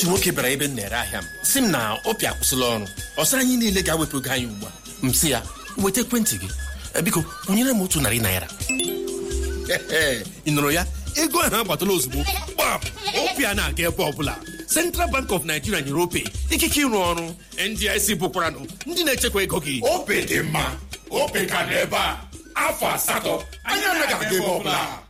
otu nwoke bịara ebe m na-ere ahịa m si m na ọpịa akwụsịla ọrụ ọsọ anyị niile ga-awepụ ego anyị ugbu a m sị ya weta ekwentị gị biko kwụnyere m otu narị naira ị nụrụ ya ego ahụ agbatala ozugbo gbap ọpịa na-aga ebe ọbụla Central Bank of Nigeria nyere ope ikike ịrụ ọrụ NDIC bụkwaranụ ndị na-echekwa ego gị. Ope dị mma, ope ka dị ebe a afọ asatọ anyị anaghị aga ebe ọbụla.